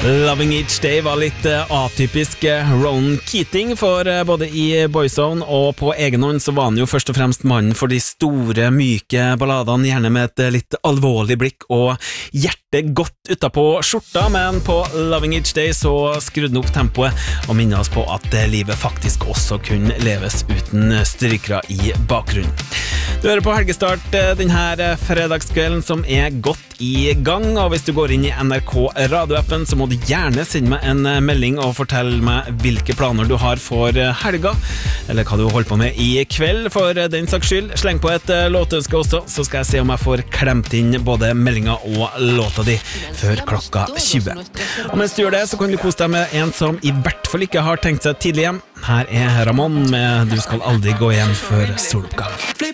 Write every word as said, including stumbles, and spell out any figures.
Loving Each Day var litt uh, atypisk uh, Ronan Keating, for uh, både i Boyzone og på egen hånd så var han jo først og fremst mannen for de store, myke balladene, gjerne med et uh, litt alvorlig blikk og hjertet godt utapå skjorta, men på Loving Each Day så skrudde han opp tempoet og minnet oss på at uh, livet faktisk også kunne leves uten strykere i bakgrunnen. Du hører på Helgestart uh, denne fredagskvelden som er godt i gang, og hvis du går inn i N R K radioappen så må du gjerne sende meg en melding og fortelle meg hvilke planer du har for helga, eller hva du holder på med i kveld, for den saks skyld. Sleng på et låtønske også, så skal jeg se om jeg får klemt inn både meldinga og låta di før klokka tjue. Og mens du gjør det, så kan du kose deg med en som i hvert fall ikke har tenkt seg tidlig hjem. Her er Ramón med Du skal aldri gå hjem før soloppgang.